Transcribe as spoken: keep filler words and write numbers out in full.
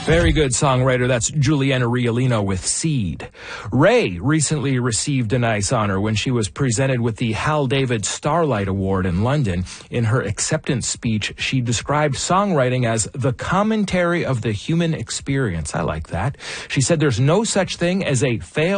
Very good songwriter. That's Juliana Riolino with Seed. Ray recently received a nice honor when she was presented with the Hal David Starlight Award in London. In her acceptance speech, she described songwriting as the commentary of the human experience. I like that. She said there's no such thing as a fail